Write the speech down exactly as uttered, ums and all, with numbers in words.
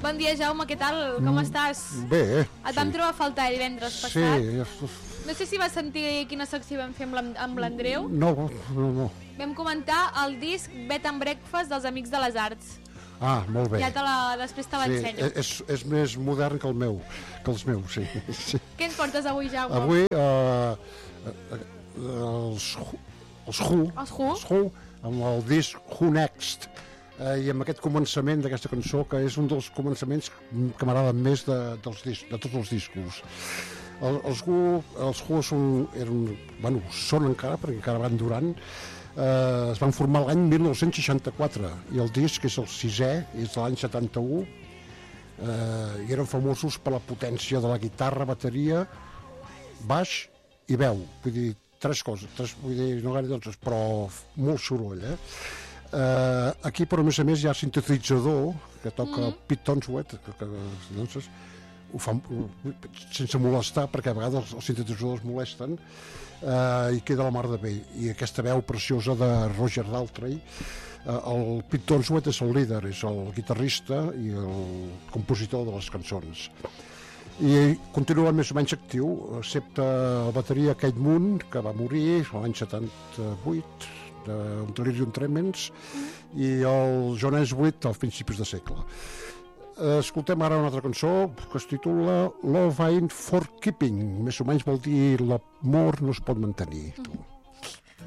Bon dia, Jaume, què tal? Com estàs? Bé. Et vam sí. trobar a faltar divendres passat. Sí. No sé si vas sentir quina secció vam fer amb l'An- amb l'Andreu. No, no, no. Vam comentar el disc Bed and Breakfast dels Amics de les Arts. Ah, molt bé. Ja te la, després te Sí, l'ensenyo. és, és més modern que el meu, que els meus, sí. sí. Què ens portes avui, Jaume? Avui, eh, eh, els, Who- els Who, Els Who? els Who, amb el disc Who Next, eh, i amb aquest començament d'aquesta cançó, que és un dels començaments que m'agraden més de, dels disc, de tots els discos. El, els Who, els Who són, eren, bueno, són encara, perquè encara van durant, eh, es van formar l'any mil nou-cents seixanta-quatre, i el disc és el sisè, és de l'any setanta-u, eh, i eren famosos per la potència de la guitarra, bateria, baix i veu, vull dir, tres coses, tres, vull dir, no gaire doncs, però molt soroll, eh? Uh, aquí, però, a més a més, hi ha sintetitzador que toca mm. Pete Tonsworth, que, que doncs, ho fan sense molestar, perquè a vegades els, els sintetitzadors molesten, uh, i queda la mar de bé. I aquesta veu preciosa de Roger Daltrey, uh, el Pete Tonsworth és el líder, és el guitarrista i el compositor de les cançons. I continua més o menys actiu, excepte la bateria Keith Moon, que va morir l'any setanta-vuit, d'un delirium tremens, i el John Elswit als principis de segle. Escoltem ara una altra cançó que es titula Love Ain't for Keeping, més o menys vol dir l'amor no es pot mantenir. Tu.